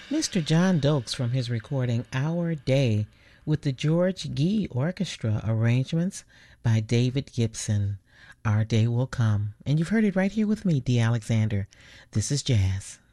Mr. John Dokes from his recording Our Day with the George Gee Orchestra, arrangements by David Gibson. Our Day Will Come. And you've heard it right here with me, Dee Alexander. This is Jazz.